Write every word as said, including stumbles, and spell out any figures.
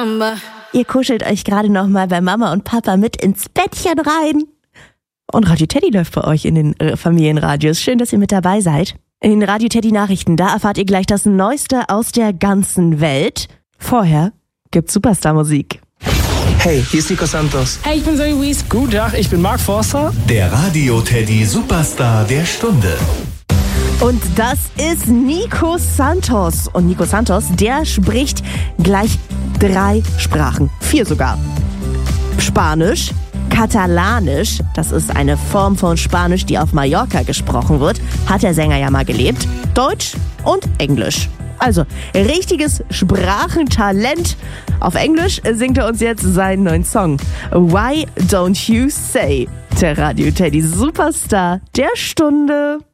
samba. Ihr kuschelt euch gerade noch mal bei Mama und Papa mit ins Bettchen rein. Und Radio Teddy läuft bei euch in den äh, Familienradios. Schön, dass ihr mit dabei seid. In den Radio Teddy Nachrichten, da erfahrt ihr gleich das Neueste aus der ganzen Welt. Vorher gibt's Superstar-Musik. Hey, hier ist Nico Santos. Hey, ich bin Zoe Wees. Guten Tag, ich bin Mark Forster. Der Radio Teddy Superstar der Stunde. Und das ist Nico Santos. Und Nico Santos, der spricht gleich drei Sprachen. Vier sogar. Spanisch, Katalanisch, das ist eine Form von Spanisch, die auf Mallorca gesprochen wird, hat der Sänger ja mal gelebt. Deutsch und Englisch. Also, richtiges Sprachentalent. Auf Englisch singt er uns jetzt seinen neuen Song. Why Don't You Say? Der Radio Teddy Superstar der Stunde.